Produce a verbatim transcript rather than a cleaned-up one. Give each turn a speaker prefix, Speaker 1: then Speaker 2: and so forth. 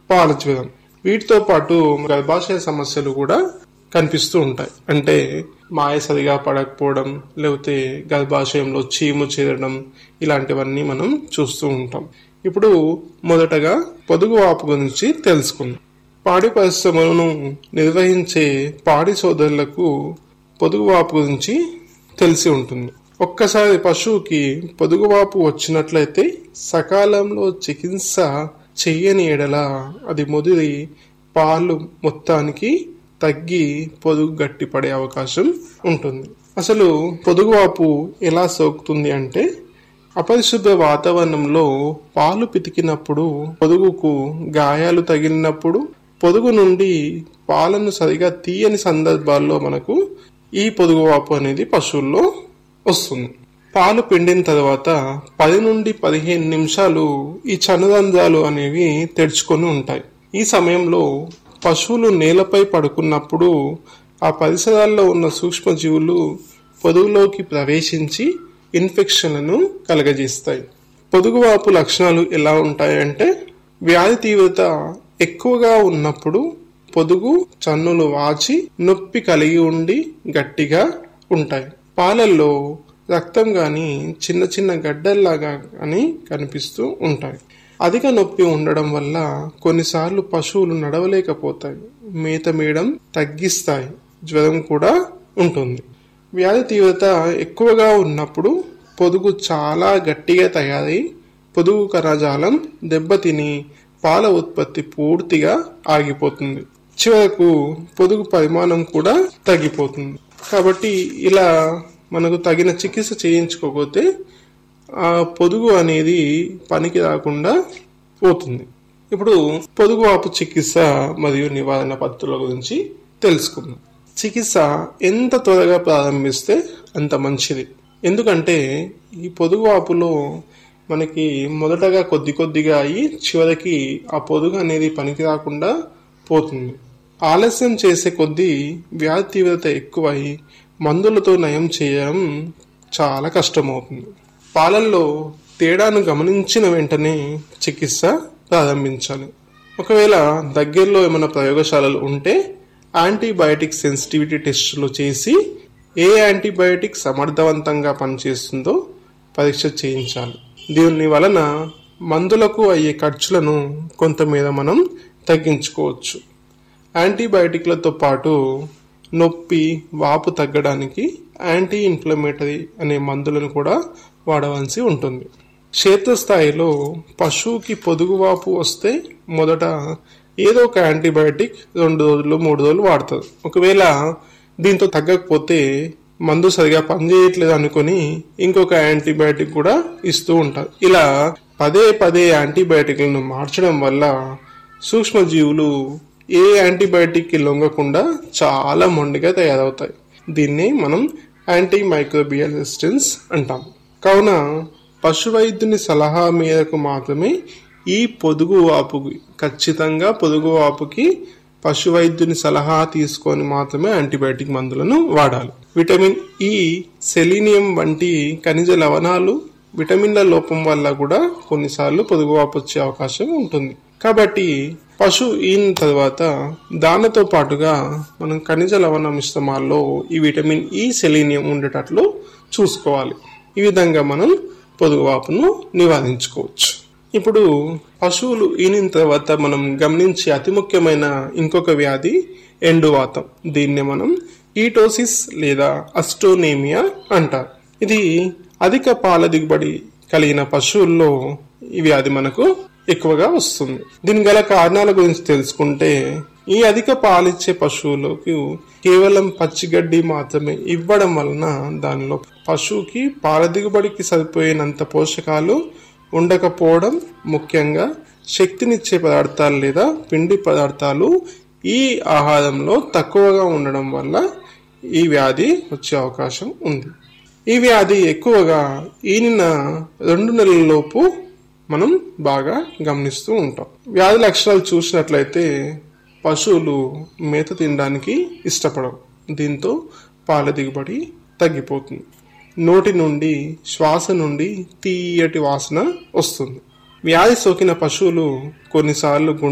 Speaker 1: పాల జ్వరం. వీటితో పాటు గర్భాశయ సమస్యలు కూడా కనిపిస్తూ ఉంటాయి. అంటే మాయ సరిగా పడకపోవడం, లేకపోతే గర్భాశయంలో చీము చేరడం, ఇలాంటివన్నీ మనం చూస్తూ ఉంటాం. ఇప్పుడు మొదటగా పొదుగువాపు గురించి తెలుసుకుందాం. పాడి పరిశ్రమలను నిర్వహించే పాడి సోదరులకు పొదుగువాపు గురించి తెలిసి ఉంటుంది. ఒక్కసారి పశువుకి పొదుగువాపు వచ్చినట్లయితే సకాలంలో చికిత్స చెయ్యని ఎడల అది ముదిరి పాలు మొత్తానికి తగ్గి పొదుగు గట్టి పడే అవకాశం ఉంటుంది. అసలు పొదుగువాపు ఎలా సోకుతుంది అంటే, అపరిశుభ్ర వాతావరణంలో పాలు పితికినప్పుడు, పొదుగుకు గాయాలు తగిలినప్పుడు, పొదుగు నుండి పాలను సరిగా తీయని సందర్భాల్లో మనకు ఈ పొదుగువాపు అనేది పశువుల్లో వస్తుంది. పాలు పిండిన తర్వాత పది నుండి పదిహేను నిమిషాలు ఈ చనురంధ్రాలు అనేవి తెరుచుకొని ఉంటాయి. ఈ సమయంలో పశువులు నేలపై పడుకున్నప్పుడు ఆ పరిసరాల్లో ఉన్న సూక్ష్మజీవులు పొదుగులోకి ప్రవేశించి ఇన్ఫెక్షన్లను కలగజేస్తాయి. పొదుగువాపు లక్షణాలు ఎలా ఉంటాయంటే, వ్యాధి తీవ్రత ఎక్కువగా ఉన్నప్పుడు పొదుగు చన్నులు వాచి నొప్పి కలిగి ఉండి గట్టిగా ఉంటాయి. పాలల్లో రక్తం గాని చిన్న చిన్న గడ్డల్లాగా అని కనిపిస్తూ ఉంటాయి. అధిక నొప్పి ఉండడం వల్ల కొన్నిసార్లు పశువులు నడవలేకపోతాయి, మేత మేయడం తగ్గిస్తాయి, జ్వరం కూడా ఉంటుంది. వ్యాధి తీవ్రత ఎక్కువగా ఉన్నప్పుడు పొదుగు చాలా గట్టిగా తయారై పొదుగు కణజాలం దెబ్బతిని పాల ఉత్పత్తి పూర్తిగా ఆగిపోతుంది. చివరకు పొదుగు పరిమాణం కూడా తగ్గిపోతుంది. కాబట్టి ఇలా మనకు తగిన చికిత్స చేయించుకోకపోతే ఆ పొదుగు అనేది పనికి రాకుండా పోతుంది. ఇప్పుడు పొదుగువాపు చికిత్స మరియు నివారణ పద్ధతుల గురించి తెలుసుకుందాం. చికిత్స ఎంత త్వరగా ప్రారంభిస్తే అంత మంచిది. ఎందుకంటే ఈ పొదుగువాపులో మనకి మొదటగా కొద్ది కొద్దిగా అయ్యి చివరికి ఆ పొదుగు అనేది పనికి రాకుండా పోతుంది. ఆలస్యం చేసే కొద్దీ వ్యాధి తీవ్రత ఎక్కువై మందులతో నయం చేయడం చాలా కష్టమవుతుంది. పాలల్లో తేడాను గమనించిన వెంటనే చికిత్స ప్రారంభించాలి. ఒకవేళ దగ్గరలో ఏమైనా ప్రయోగశాలలు ఉంటే యాంటీబయాటిక్ సెన్సిటివిటీ టెస్టులు చేసి ఏ యాంటీబయాటిక్ సమర్థవంతంగా పనిచేస్తుందో పరీక్ష చేయించాలి. దీని వలన మందులకు అయ్యే ఖర్చులను కొంతమేర మనం తగ్గించుకోవచ్చు. యాంటీబయాటిక్లతో పాటు నొప్పి వాపు తగ్గడానికి యాంటీ ఇన్ఫ్లమేటరీ అనే మందులను కూడా వాడవలసి ఉంటుంది. క్షేత్రస్థాయిలో పశువుకి పొదుగువాపు వస్తే మొదట ఏదో ఒక యాంటీబయాటిక్ రెండు రోజులు మూడు రోజులు వాడతారు. ఒకవేళ దీంతో తగ్గకపోతే మందు సరిగా పనిచేయట్లేదు అనుకుని ఇంకొక యాంటీబయాటిక్ కూడా ఇస్తూ ఉంటారు. ఇలా పదే పదే యాంటీబయాటిక్లను మార్చడం వల్ల సూక్ష్మజీవులు ఏ యాంటీబయాటిక్ కి లొంగకుండా చాలా మొండిగా తయారవుతాయి. దీన్ని మనం యాంటీ మైక్రోబియల్ రెసిస్టెన్స్ అంటాం. కావున పశు వైద్యుని సలహా మేరకు మాత్రమే ఈ పొదుగు వాపుకి ఖచ్చితంగా పొదుగు వాపుకి పశు వైద్యుని సలహా తీసుకొని మాత్రమే యాంటీబయాటిక్ మందులను వాడాలి. విటమిన్ ఈ, సెలీనియం వంటి ఖనిజ లవణాలు, విటమిన్ల లోపం వల్ల కూడా కొన్నిసార్లు పొదుగువాపు వచ్చే అవకాశం ఉంటుంది. కాబట్టి పశువు ఈన తర్వాత దానితో పాటుగా మనం ఖనిజ లవణ మిశ్రమాల్లో ఈ విటమిన్ ఈ, సెలీనియం ఉండేటట్లు చూసుకోవాలి. ఈ విధంగా మనం పొదుగువాపును నివారించుకోవచ్చు. ఇప్పుడు పశువులు ఈనిన తర్వాత మనం గమనించే అతి ముఖ్యమైన ఇంకొక వ్యాధి ఎండువాతం. దీన్ని మనం ఈటోసిస్ లేదా అస్టోనేమియా అంటారు. ఇది అధిక పాల దిగుబడి కలిగిన పశువుల్లో ఈ వ్యాధి మనకు ఎక్కువగా వస్తుంది. దీని గల కారణాల గురించి తెలుసుకుంటే, ఈ అధిక పాలిచ్చే పశువులకు కేవలం పచ్చిగడ్డి మాత్రమే ఇవ్వడం వలన దానిలో పశువుకి పాల దిగుబడికి సరిపోయినంత పోషకాలు ఉండకపోవడం, ముఖ్యంగా శక్తినిచ్చే పదార్థాలు లేదా పిండి పదార్థాలు ఈ ఆహారంలో తక్కువగా ఉండడం వల్ల ఈ వ్యాధి వచ్చే అవకాశం ఉంది. ఈ వ్యాధి ఎక్కువగా ఈనిన రెండు నెలల లోపు మనం బాగా గమనిస్తూ ఉంటాం. వ్యాధి లక్షణాలు చూసినట్లయితే పశువులు మేత తినడానికి ఇష్టపడవు. దీంతో పాల దిగుబడి తగ్గిపోతుంది. నోటి నుండి శ్వాస నుండి తీయటి వాసన వస్తుంది. వ్యాధి సోకిన పశువులు కొన్నిసార్లు